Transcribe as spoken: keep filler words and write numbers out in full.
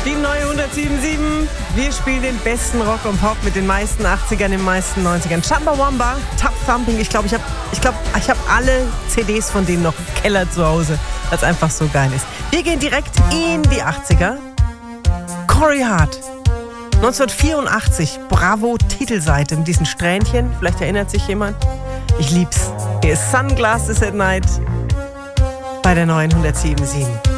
Die neue hundertsieben Komma sieben. Wir spielen den besten Rock und Pop mit den meisten achtzigern, den meisten neunzigern. Chumbawamba, Top Thumping. Ich glaube, ich habe ich glaub, ich hab alle C Ds von denen noch im Keller zu Hause, weil es einfach so geil ist. Wir gehen direkt in die achtziger. Corey Hart. neunzehnhundertvierundachtzig. Bravo Titelseite mit diesen Strähnchen. Vielleicht erinnert sich jemand. Ich lieb's. Hier ist Sunglasses at Night bei der neuen hundertsieben Komma sieben.